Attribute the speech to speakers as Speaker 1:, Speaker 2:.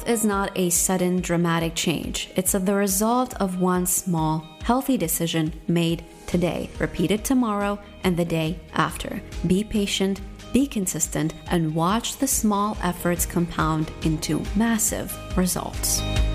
Speaker 1: is not a sudden dramatic change. It's the result of one small, healthy decision made today, repeated tomorrow and the day after. Be patient, be consistent, and watch the small efforts compound into massive results.